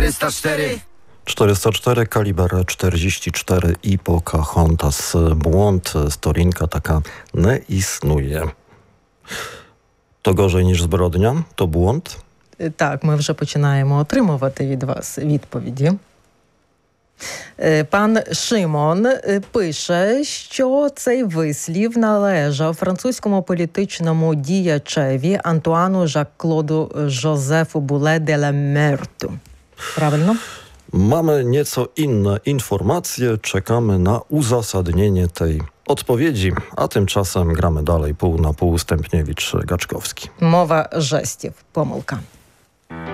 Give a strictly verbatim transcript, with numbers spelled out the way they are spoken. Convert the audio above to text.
czterysta cztery. czterysta cztery, kaliber czterdzieści cztery i Pocahontas. Błąd, storinka taka nie istnieje. To gorzej niż zbrodnia? To błąd? Так, ми вже починаємо отримувати від вас відповіді. Пан Шимон пише, що цей вислів належав французькому політичному діячеві Антуану Жак-Клоду Жозефу Буле де ла Мерту. Правильно? Mamy nieco inne informacje, czekamy na uzasadnienie tej odpowiedzi, a tymczasem gramy dalej pół na pół Stępniewicz-Gaczkowski. Мова жестів. Помилка.